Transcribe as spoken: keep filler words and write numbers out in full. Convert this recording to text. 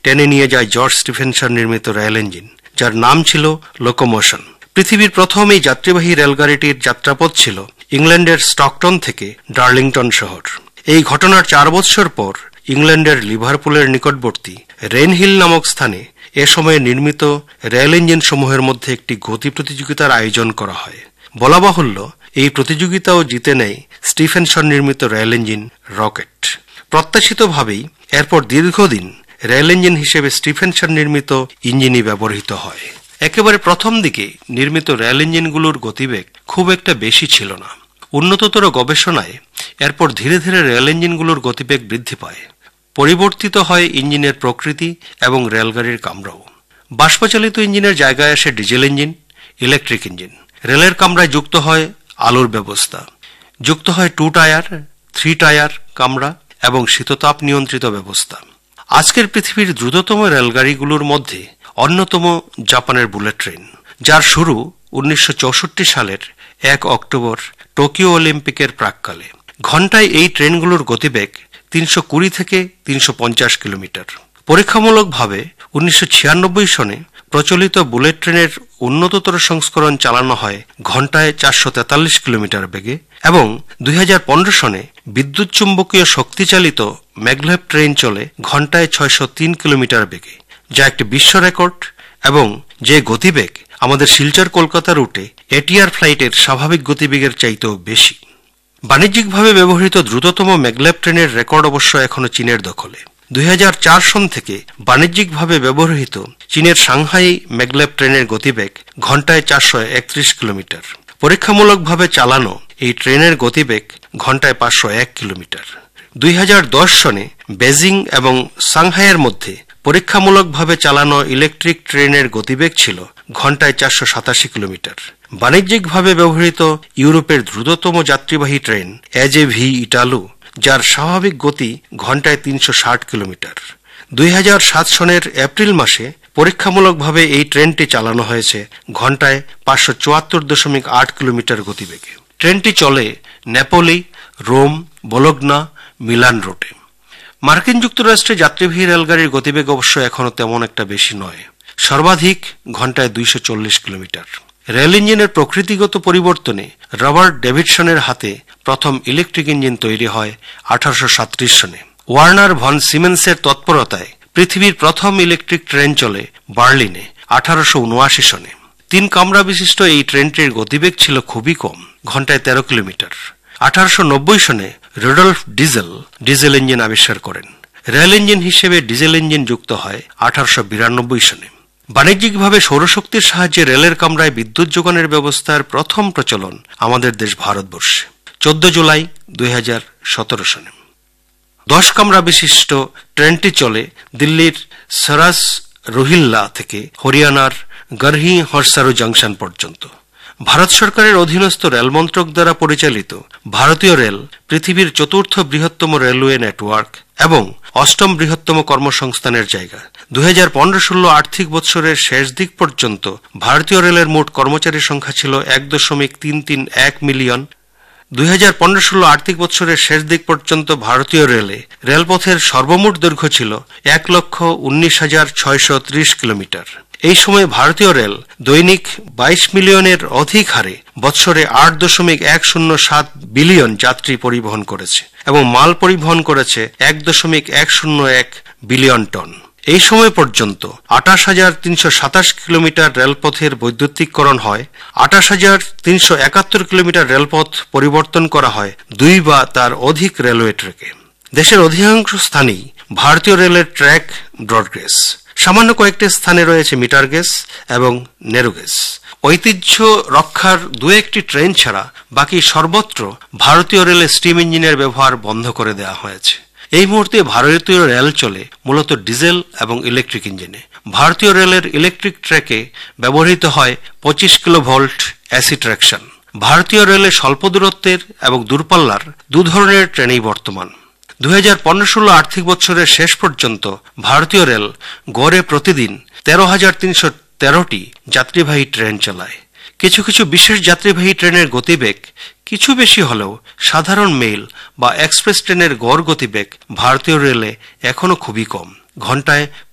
টেনে নিয়ে যায় জর্জ স্টিফেনসন নির্মিত রেল ইঞ্জিন, যার নাম ছিল লোকোমোশন। পৃথিবীর প্রথম এই যাত্রীবাহী রেলগাড়িটির যাত্রাপথ ছিল ইংল্যান্ডের স্টকটন থেকে ডার্লিংটন শহর। এই ঘটনার চার বৎসর পর ইংল্যান্ডের লিভারপুলের নিকটবর্তী রেনহিল নামক স্থানে এ সময়ে নির্মিত রেল ইঞ্জিন সমূহের মধ্যে একটি গতি প্রতিযোগিতার আয়োজন করা হয়। বলা বাহুল্য, এই প্রতিযোগিতাও জিতে নেয় স্টিফেনসন নির্মিত রেল ইঞ্জিন রকেট। প্রত্যাশিতভাবেই এরপর দীর্ঘদিন রেল ইঞ্জিন হিসেবে স্টিফেনসন নির্মিত ইঞ্জিনই ব্যবহৃত হয়। একেবারে প্রথম দিকে নির্মিত রেল ইঞ্জিনগুলোর গতিবেগ খুব একটা বেশি ছিল না। উন্নততর গবেষণায় এরপর ধীরে ধীরে রেল ইঞ্জিনগুলোর গতিবেগ বৃদ্ধি পায়। পরিবর্তিত হয় ইঞ্জিনের প্রকৃতি এবং রেলগাড়ির কামরাও। বাষ্পচালিত ইঞ্জিনের জায়গায় আসে ডিজেল ইঞ্জিন, ইলেকট্রিক ইঞ্জিন। রেলের কামরায় যুক্ত হয় আলোর ব্যবস্থা, যুক্ত হয় টু টায়ার, থ্রি টায়ার কামরা এবং শীততাপ নিয়ন্ত্রিত ব্যবস্থা। আজকের পৃথিবীর দ্রুততম রেলগাড়িগুলোর মধ্যে অন্যতম জাপানের বুলেট ট্রেন, যার শুরু উনিশশো চৌষট্টি সালের এক অক্টোবর টোকিও অলিম্পিকের প্রাক্কালে। ঘণ্টায় এই ট্রেনগুলোর গতিবেগ তিনশো কুড়ি থেকে তিনশো পঞ্চাশ কিলোমিটার। পরীক্ষামূলকভাবে উনিশশো ছিয়ানব্বই সনে প্রচলিত বুলেট ট্রেনের উন্নততর সংস্করণ চালানো হয় ঘণ্টায় চারশো তেতাল্লিশ কিলোমিটার বেগে এবং দুই হাজার পনেরো সনে বিদ্যুৎ চুম্বকীয় শক্তিচালিত ম্যাগলেভ ট্রেন চলে ঘণ্টায় ছয়শো তিন কিলোমিটার বেগে, যা একটি বিশ্ব রেকর্ড এবং যে গতিবেগ আমাদের শিলচর কলকাতা রুটে এটিআর ফ্লাইটের স্বাভাবিক গতিবেগের চাইতেও বেশি। বাণিজ্যিকভাবে ব্যবহৃত দ্রুততম ম্যাগলেভ ট্রেনের রেকর্ড অবশ্য এখনো চীনের দখলে। দুই হাজার চার সন থেকে বাণিজ্যিকভাবে ব্যবহৃত চীনের সাংহাই ম্যাগলেভ ট্রেনের গতিবেগ ঘণ্টায় চারশো একত্রিশ কিলোমিটার। পরীক্ষামূলকভাবে চালানো এই ট্রেনের গতিবেগ ঘণ্টায় পাঁচশো এক কিলোমিটার। দুই হাজার দশ সনে বেজিং এবং সাংহাইয়ের মধ্যে পরীক্ষামূলকভাবে চালানো ইলেকট্রিক ট্রেনের গতিবেগ ছিল ঘণ্টায় চারশো সাতাশি কিলোমিটার। বাণিজ্যিকভাবে ব্যবহৃত ইউরোপের দ্রুততম যাত্রীবাহী ট্রেন এজেভি ইটালু, যার স্বাভাবিক গতি ঘণ্টায় তিনশো ষাট কিলোমিটার। দুই হাজার সাত সনের এপ্রিল মাসে পরীক্ষামূলকভাবে এই ট্রেনটি চালানো হয়েছে ঘণ্টায় পাঁচশো চুয়াত্তর দশমিক আট কিলোমিটার গতিবেগে। ট্রেনটি চলে নেপোলি, রোম, বোলোগনা, মিলান রুটে। মার্কিন যুক্তরাষ্ট্রে যাত্রীবাহী রেলগাড়ির গতিবেগ অবশ্য এখনো তেমন একটা বেশি নয়, সর্বাধিক ঘণ্টায় দুইশো চল্লিশ কিলোমিটার। রেল ইঞ্জিনের প্রকৃতিগত পরিবর্তনে রবার্ট ডেভিডসনের হাতে প্রথম ইলেকট্রিক ইঞ্জিন তৈরি হয় আঠারোশো সাতত্রিশ সনে। ওয়ার্নার ভন সিমেন্সের তৎপরতায় পৃথিবীর প্রথম ইলেকট্রিক ট্রেন চলে বার্লিনে আঠারোশো উনআশি সনে। তিন কামরা বিশিষ্ট এই ট্রেনটির গতিবেগ ছিল খুবই কম, ঘণ্টায় তেরো কিলোমিটার। আঠারোশো নব্বই সনে রুডলফ ডিজেল ডিজেল ইঞ্জিন আবিষ্কার করেন। রেল ইঞ্জিন হিসেবে ডিজেল ইঞ্জিন যুক্ত হয় আঠারোশো বিরানব্বই সনে। বাণিজ্যিকভাবে সৌরশক্তির সাহায্যে রেলের কামরায় বিদ্যুৎ যোগানের ব্যবস্থার প্রথম প্রচলন আমাদের দেশ ভারতবর্ষে চোদ্দ জুলাই দুই হাজার সতেরো সনে। দশ কামরা বিশিষ্ট ট্রেনটি চলে দিল্লির সরাস রোহিল্লা থেকে হরিয়ানার গরহি হরসারু জংশন পর্যন্ত। ভারত সরকারের অধীনস্থ রেল মন্ত্রক দ্বারা পরিচালিত ভারতীয় রেল পৃথিবীর চতুর্থ বৃহত্তম রেলওয়ে নেটওয়ার্ক এবং অষ্টম বৃহত্তম কর্মসংস্থানের জায়গা। দুই হাজার পনেরো ষোলো আর্থিক বৎসরের শেষ দিক পর্যন্ত ভারতীয় রেলের মোট কর্মচারীর সংখ্যা ছিল এক দশমিক তিন তিন এক মিলিয়ন। দুই হাজার পনেরো ষোলো আর্থিক বৎসরের শেষ দিক পর্যন্ত ভারতীয় রেলে রেলপথের সর্বমোট দৈর্ঘ্য ছিল এক লক্ষ উনিশ হাজার ছয়শো ত্রিশ কিলোমিটার। এই সময় ভারতীয় রেল দৈনিক বাইশ মিলিয়নের অধিক হারে বৎসরে আট দশমিক এক শূন্য সাত বিলিয়ন যাত্রী পরিবহন করেছে এবং মাল পরিবহন করেছে এক দশমিক এক শূন্য এক বিলিয়ন টন। এই সময় পর্যন্ত আটাশ হাজার তিনশো সাতাশ কিলোমিটার রেলপথের বৈদ্যুতিকরণ হয়, আটাশ হাজার তিনশো একাত্তর কিলোমিটার রেলপথ পরিবর্তন করা হয় দুই বা তার অধিক রেলওয়ে ট্র্যাকে। দেশের অধিকাংশ স্থানেই ভারতীয় রেলের ট্র্যাক ব্রডগেজ, সামান্য কয়েকটি স্থানে রয়েছে মিটার গেজ এবং ন্যারো গেজ। ঐতিহ্য রক্ষার দু একটি ট্রেন ছাড়া বাকি সর্বত্র ভারতীয় রেলে স্টিম ইঞ্জিনের ব্যবহার বন্ধ করে দেওয়া হয়েছে। এই মুহূর্তে ভারতীয় রেল চলে মূলত ডিজেল এবং ইলেকট্রিক ইঞ্জিনে। ভারতীয় রেলের ইলেকট্রিক ট্র্যাকে ব্যবহৃত হয় পঁচিশ কিলো ভোল্ট এসি ট্র্যাকশন। ভারতীয় রেলে স্বল্প দূরত্বের এবং দূরপাল্লার দু ধরনের ট্রেনেই বর্তমান। দুই হাজার পনেরো ষোলো আর্থিক বৎসরের শেষ পর্যন্ত ভারতীয় রেল গড়ে প্রতিদিন তেরো হাজার তিনশো তেরোটি যাত্রীবাহী ট্রেন চালায়। কিছু কিছু বিশেষ যাত্রীবাহী ট্রেনের গতিবেগ কিছু বেশি হলেও সাধারণ মেইল বা এক্সপ্রেস ট্রেনের গড় গতিবেগ ভারতীয় রেলে এখনো খুবই কম, ঘণ্টায়